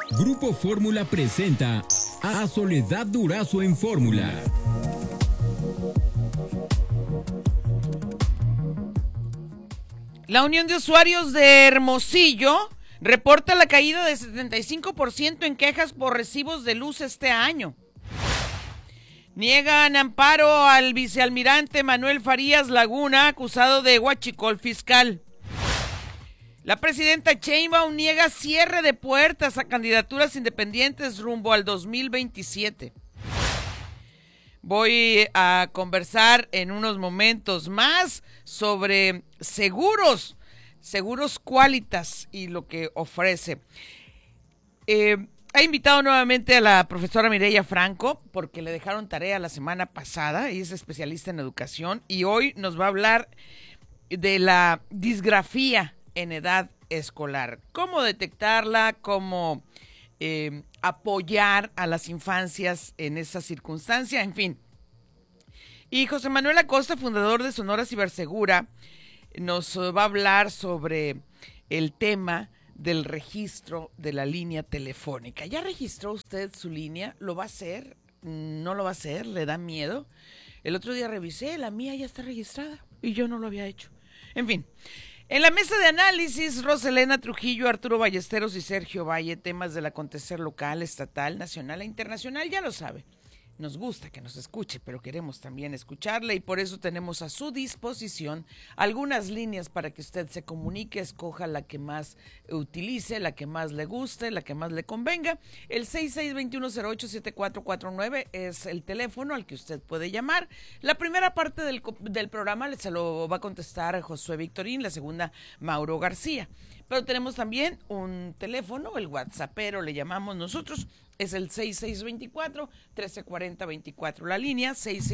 Grupo Fórmula presenta a Soledad Durazo en Fórmula. La Unión de Usuarios de Hermosillo reporta la caída de 75% en quejas por recibos de luz este año. Niegan amparo al vicealmirante Manuel Farías Laguna, acusado de huachicol fiscal. La presidenta Sheinbaum niega cierre de puertas a candidaturas independientes rumbo al 2027. Voy a conversar en unos momentos más sobre seguros Qualitas y lo que ofrece. He invitado nuevamente a la profesora Mireya Franco porque le dejaron tarea la semana pasada. Ella es especialista en educación y hoy nos va a hablar de la disgrafía en edad escolar. Cómo detectarla, cómo apoyar a las infancias en esa circunstancia, en fin. Y José Manuel Acosta, fundador de Sonora Cibersegura, nos va a hablar sobre el tema del registro de la línea telefónica. ¿Ya registró usted su línea? ¿Lo va a hacer? ¿No lo va a hacer? ¿Le da miedo? El otro día revisé, la mía ya está registrada y yo no lo había hecho. En fin. En la mesa de análisis, Roselena Trujillo, Arturo Ballesteros y Sergio Valle, temas del acontecer local, estatal, nacional e internacional, ya lo sabe. Nos gusta que nos escuche, pero queremos también escucharle y por eso tenemos a su disposición algunas líneas para que usted se comunique, escoja la que más utilice, la que más le guste, la que más le convenga. El 6621087449 es el teléfono al que usted puede llamar. La primera parte del programa se lo va a contestar Josué Victorín, la segunda Mauro García. Pero tenemos también un teléfono, el WhatsAppero le llamamos nosotros, es el 6624-1340-24. La línea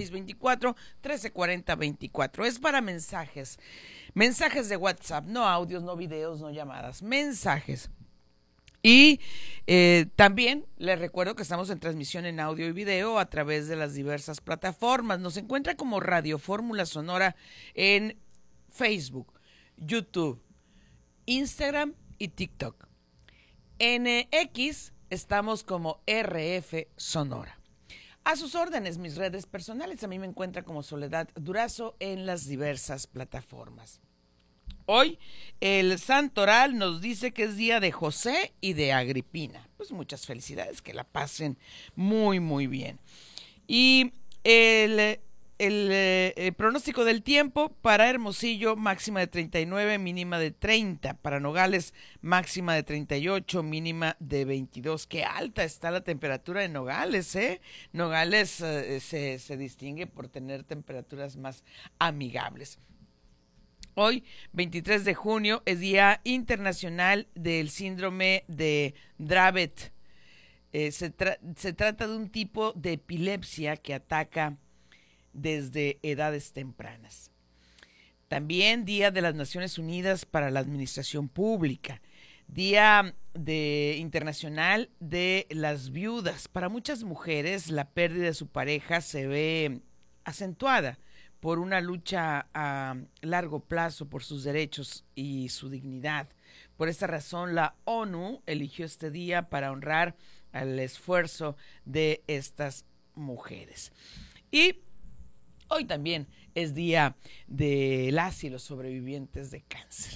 6624-1340-24. Es para mensajes de WhatsApp, no audios, no videos, no llamadas, mensajes. Y también les recuerdo que estamos en transmisión en audio y video a través de las diversas plataformas. Nos encuentra como Radio Fórmula Sonora en Facebook, YouTube, Instagram y TikTok. En X estamos como RF Sonora. A sus órdenes, mis redes personales. A mí me encuentra como Soledad Durazo en las diversas plataformas. Hoy el Santoral nos dice que es día de José y de Agripina. Pues muchas felicidades, que la pasen muy, muy bien. Y el pronóstico del tiempo para Hermosillo, máxima de 39, mínima de 30. Para Nogales, máxima de 38, mínima de 22. Qué alta está la temperatura en Nogales, ¿eh? Nogales se distingue por tener temperaturas más amigables. Hoy, 23 de junio, es Día Internacional del Síndrome de Dravet. Se trata de un tipo de epilepsia que ataca desde edades tempranas. También Día de las Naciones Unidas para la Administración Pública, Día Internacional de las Viudas. Para muchas mujeres la pérdida de su pareja se ve acentuada por una lucha a largo plazo por sus derechos y su dignidad. Por esta razón la ONU eligió este día para honrar el esfuerzo de estas mujeres. Y hoy también es día de las y los sobrevivientes de cáncer.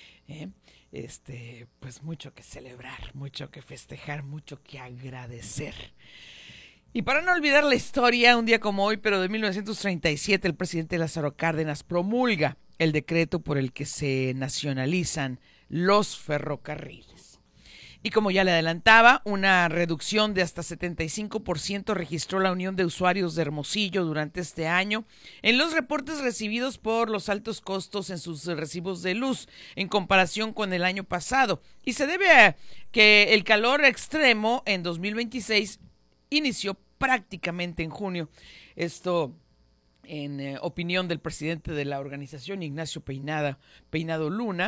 Pues mucho que celebrar, mucho que festejar, mucho que agradecer. Y para no olvidar la historia, un día como hoy, pero de 1937, el presidente Lázaro Cárdenas promulga el decreto por el que se nacionalizan los ferrocarriles. Y como ya le adelantaba, una reducción de hasta 75% registró la Unión de Usuarios de Hermosillo durante este año en los reportes recibidos por los altos costos en sus recibos de luz en comparación con el año pasado. Y se debe a que el calor extremo en 2026 inició prácticamente en junio. Esto en opinión del presidente de la organización, Ignacio Peinado Luna,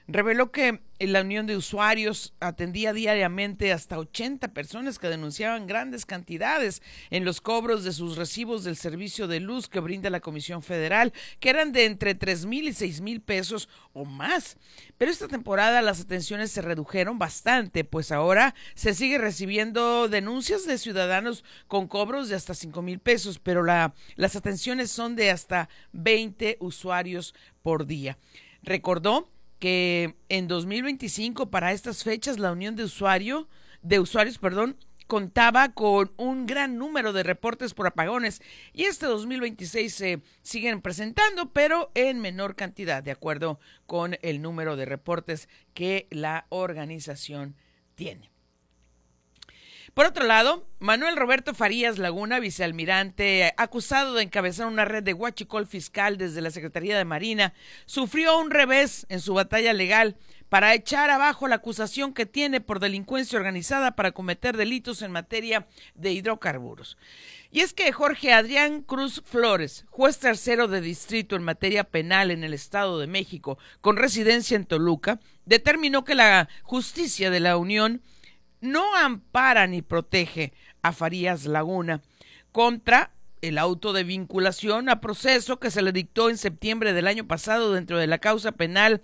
reveló que la unión de usuarios atendía diariamente hasta 80 personas que denunciaban grandes cantidades en los cobros de sus recibos del servicio de luz que brinda la Comisión Federal, que eran de entre 3,000 y 6,000 pesos o más. Pero esta temporada las atenciones se redujeron bastante, pues ahora se sigue recibiendo denuncias de ciudadanos con cobros de hasta 5,000 pesos, pero las atenciones son de hasta 20 usuarios por día. Recordó que en 2025, para estas fechas, la unión de usuarios, contaba con un gran número de reportes por apagones, y este 2026 se siguen presentando, pero en menor cantidad, de acuerdo con el número de reportes que la organización tiene. Por otro lado, Manuel Roberto Farías Laguna, vicealmirante acusado de encabezar una red de huachicol fiscal desde la Secretaría de Marina, sufrió un revés en su batalla legal para echar abajo la acusación que tiene por delincuencia organizada para cometer delitos en materia de hidrocarburos. Y es que Jorge Adrián Cruz Flores, juez tercero de distrito en materia penal en el Estado de México, con residencia en Toluca, determinó que la justicia de la Unión no ampara ni protege a Farías Laguna contra el auto de vinculación a proceso que se le dictó en septiembre del año pasado dentro de la causa penal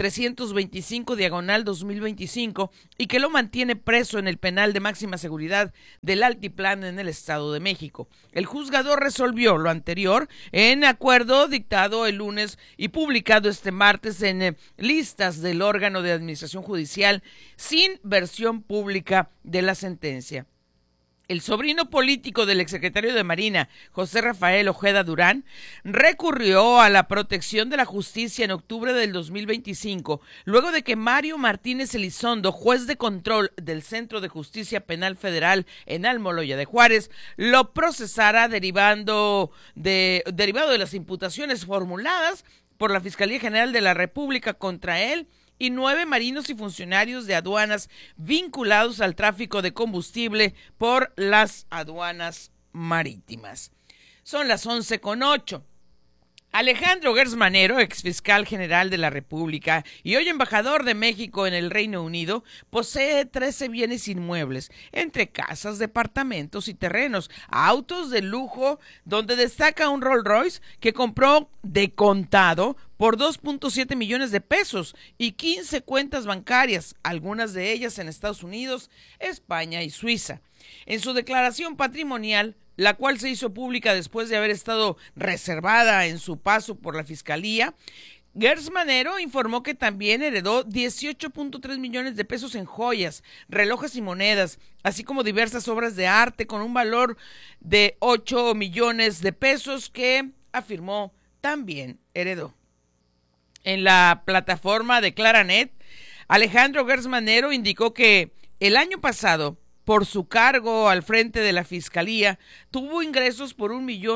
325/2025 y que lo mantiene preso en el penal de máxima seguridad del Altiplano en el Estado de México. El juzgador resolvió lo anterior en acuerdo dictado el lunes y publicado este martes en listas del órgano de administración judicial sin versión pública de la sentencia. El sobrino político del exsecretario de Marina, José Rafael Ojeda Durán, recurrió a la protección de la justicia en octubre del 2025, luego de que Mario Martínez Elizondo, juez de control del Centro de Justicia Penal Federal en Almoloya de Juárez, lo procesara derivado de las imputaciones formuladas por la Fiscalía General de la República contra él y 9 marinos y funcionarios de aduanas vinculados al tráfico de combustible por las aduanas marítimas. Son las 11:08. Alejandro Gertz Manero, exfiscal general de la República y hoy embajador de México en el Reino Unido, posee 13 bienes inmuebles, entre casas, departamentos y terrenos, autos de lujo, donde destaca un Rolls Royce que compró de contado por 2.7 millones de pesos y 15 cuentas bancarias, algunas de ellas en Estados Unidos, España y Suiza. En su declaración patrimonial, la cual se hizo pública después de haber estado reservada en su paso por la Fiscalía, Gertz Manero informó que también heredó 18.3 millones de pesos en joyas, relojes y monedas, así como diversas obras de arte con un valor de 8 millones de pesos que, afirmó, también heredó. En la plataforma de Claranet, Alejandro Gertz Manero indicó que el año pasado, por su cargo al frente de la Fiscalía, tuvo ingresos por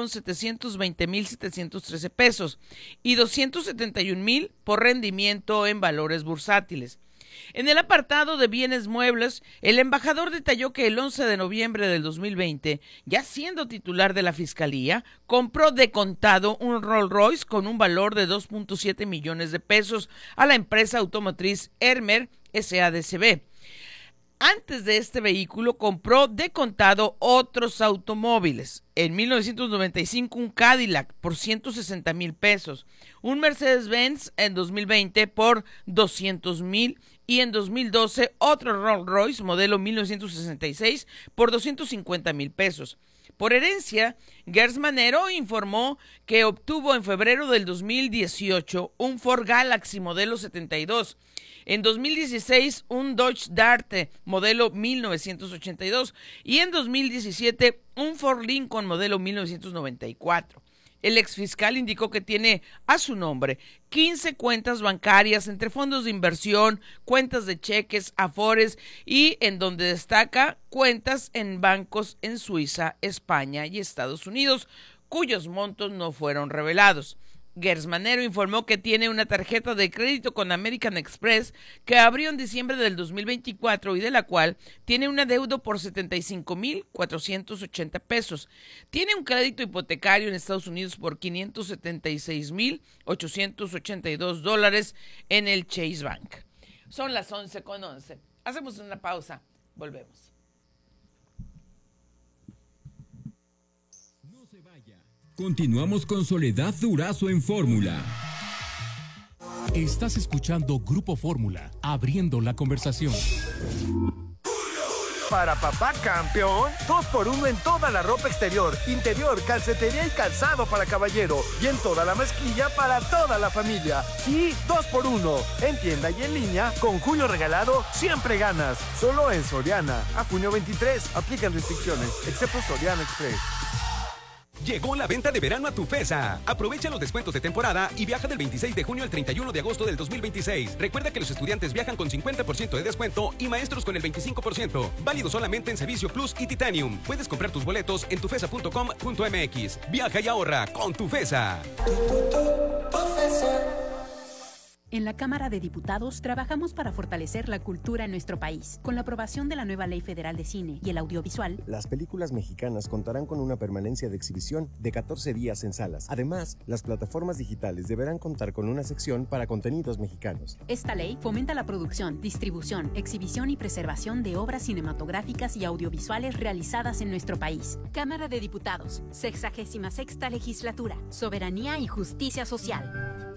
1.720.713 pesos y 271,000 por rendimiento en valores bursátiles. En el apartado de bienes muebles, el embajador detalló que el 11 de noviembre del 2020, ya siendo titular de la Fiscalía, compró de contado un Rolls Royce con un valor de 2.7 millones de pesos a la empresa automotriz Hermer SADCB. Antes de este vehículo compró de contado otros automóviles. En 1995 un Cadillac por 160,000 pesos, un Mercedes-Benz en 2020 por 200,000 y en 2012 otro Rolls Royce modelo 1966 por 250,000 pesos. Por herencia, Gertz Manero informó que obtuvo en febrero del 2018 un Ford Galaxy modelo 72, en 2016 un Dodge Dart modelo 1982 y en 2017 un Ford Lincoln modelo 1994. El exfiscal indicó que tiene a su nombre 15 cuentas bancarias entre fondos de inversión, cuentas de cheques, afores y en donde destaca cuentas en bancos en Suiza, España y Estados Unidos, cuyos montos no fueron revelados. Gersmanero informó que tiene una tarjeta de crédito con American Express que abrió en diciembre del 2024 y de la cual tiene un adeudo por 75,480 pesos. Tiene un crédito hipotecario en Estados Unidos por 576,882 dólares en el Chase Bank. Son las 11:11. Hacemos una pausa. Volvemos. Continuamos con Soledad Durazo en Fórmula. Estás escuchando Grupo Fórmula, abriendo la conversación. Para papá campeón, 2x1 en toda la ropa exterior, interior, calcetería y calzado para caballero. Y en toda la mezclilla para toda la familia. Sí, 2x1. En tienda y en línea, con junio regalado, siempre ganas. Solo en Soriana. A junio 23. Aplican restricciones, excepto Soriana Express. Llegó la venta de verano a Tufesa. Aprovecha los descuentos de temporada y viaja del 26 de junio al 31 de agosto del 2026. Recuerda que los estudiantes viajan con 50% de descuento y maestros con el 25%. Válido solamente en Servicio Plus y Titanium. Puedes comprar tus boletos en tufesa.com.mx. Viaja y ahorra con Tufesa. En la Cámara de Diputados trabajamos para fortalecer la cultura en nuestro país. Con la aprobación de la nueva Ley Federal de Cine y el Audiovisual, las películas mexicanas contarán con una permanencia de exhibición de 14 días en salas. Además, las plataformas digitales deberán contar con una sección para contenidos mexicanos. Esta ley fomenta la producción, distribución, exhibición y preservación de obras cinematográficas y audiovisuales realizadas en nuestro país. Cámara de Diputados, 66ª Legislatura, Soberanía y Justicia Social.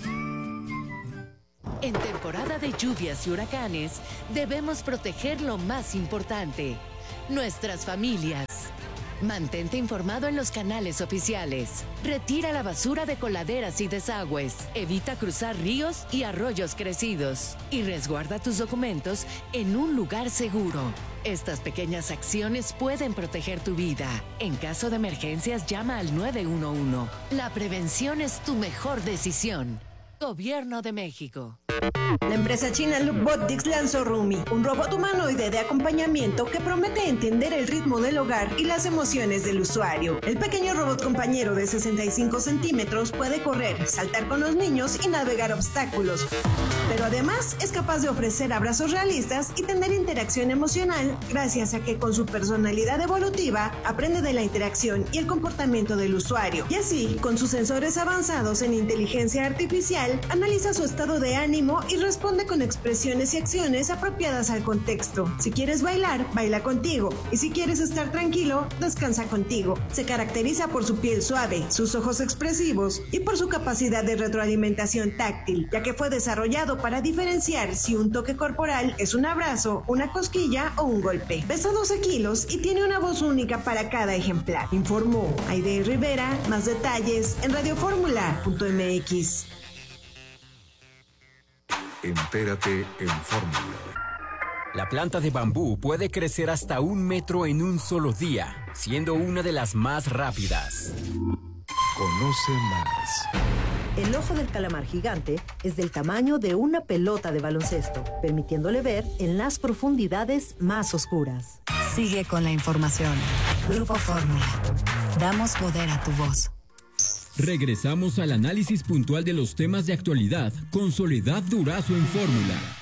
En temporada de lluvias y huracanes, debemos proteger lo más importante, nuestras familias. Mantente informado en los canales oficiales. Retira la basura de coladeras y desagües. Evita cruzar ríos y arroyos crecidos. Y resguarda tus documentos en un lugar seguro. Estas pequeñas acciones pueden proteger tu vida. En caso de emergencias, llama al 911. La prevención es tu mejor decisión. Gobierno de México. La empresa china Lookbotics lanzó Rumi, un robot humanoide de acompañamiento que promete entender el ritmo del hogar y las emociones del usuario. El pequeño robot compañero de 65 centímetros puede correr, saltar con los niños y navegar obstáculos. Pero además es capaz de ofrecer abrazos realistas y tener interacción emocional gracias a que con su personalidad evolutiva aprende de la interacción y el comportamiento del usuario. Y así, con sus sensores avanzados en inteligencia artificial, analiza su estado de ánimo y responde con expresiones y acciones apropiadas al contexto. Si quieres bailar, baila contigo. Y si quieres estar tranquilo, descansa contigo. Se caracteriza por su piel suave, sus ojos expresivos y por su capacidad de retroalimentación táctil, ya que fue desarrollado para diferenciar si un toque corporal es un abrazo, una cosquilla o un golpe. Pesa 12 kilos y tiene una voz única para cada ejemplar. Informó Aide Rivera. Más detalles en radioformula.mx. Entérate en Fórmula. La planta de bambú puede crecer hasta 1 metro en un solo día, siendo una de las más rápidas. Conoce más. El ojo del calamar gigante es del tamaño de una pelota de baloncesto, permitiéndole ver en las profundidades más oscuras. Sigue con la información. Grupo Fórmula. Damos poder a tu voz. Regresamos al análisis puntual de los temas de actualidad con Soledad Durazo en Fórmula.